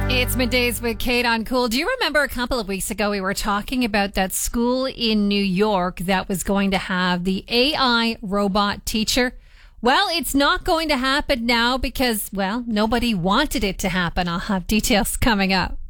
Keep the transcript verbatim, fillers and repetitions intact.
It's Middays with Kate on Cool. Do you remember a couple of weeks ago we were talking about that school in New York that was going to have the A I robot teacher? Well, it's not going to happen now because, well, nobody wanted it to happen. I'll have details coming up.